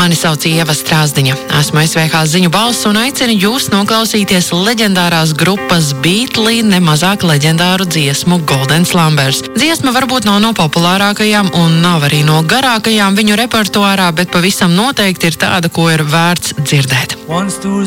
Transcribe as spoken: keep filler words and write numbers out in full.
Mani sauc Ieva Strāzdiņa. Esmu S V H ziņu balss un aicinu jūs noklausīties leģendārās grupas Beatles nemazāk leģendāru dziesmu Golden Slumbers. Dziesma varbūt nav no populārākajām un nav arī no garākajām viņu repertuārā, bet pavisam noteikti ir tāda, ko ir vērts dzirdēt. Once through